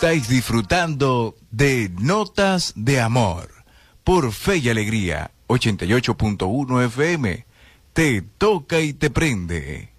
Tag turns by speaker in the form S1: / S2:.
S1: Estáis disfrutando de Notas de Amor por Fe y Alegría 88.1 FM. Te toca y te prende.